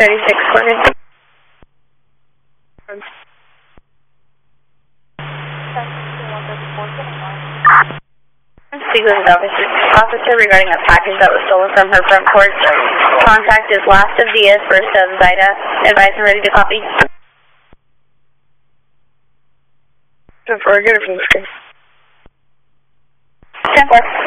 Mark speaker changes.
Speaker 1: 36 Corbin. Sequence officer regarding a package that was stolen from her front porch. Contact is last of Diaz, first of Zida. Advise and ready to copy.
Speaker 2: 10-4, get it from the screen.
Speaker 1: 10-4.